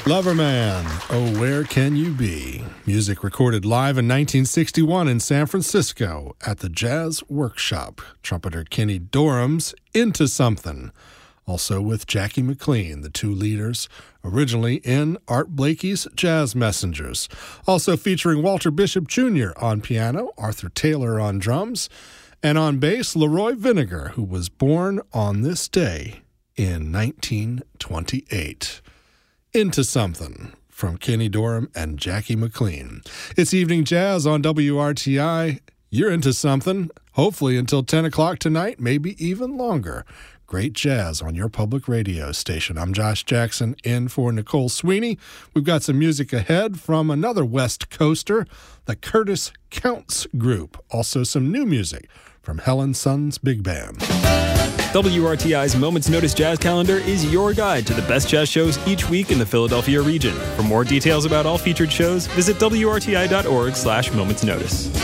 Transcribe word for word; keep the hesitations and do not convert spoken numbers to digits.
Loverman, Oh Where Can You Be? Music recorded live in nineteen sixty-one in San Francisco at the Jazz Workshop. Trumpeter Kenny Dorham's Into Something. Also with Jackie McLean, the two leaders, originally in Art Blakey's Jazz Messengers. Also featuring Walter Bishop Junior on piano, Arthur Taylor on drums, and on bass, Leroy Vinegar, who was born on this day in nineteen twenty-eight. Into Something from Kenny Dorham and Jackie McLean. It's Evening Jazz on W R T I. You're into something, hopefully until ten o'clock tonight, maybe even longer. Great jazz on your public radio station. I'm Josh Jackson in for Nicole Sweeney. We've got some music ahead from another West Coaster, the Curtis Counts Group. Also some new music from Helen Sons Big Band. W R T I's Moments Notice Jazz Calendar is your guide to the best jazz shows each week in the Philadelphia region. For more details about all featured shows, visit W R T I dot org slash Moments Notice.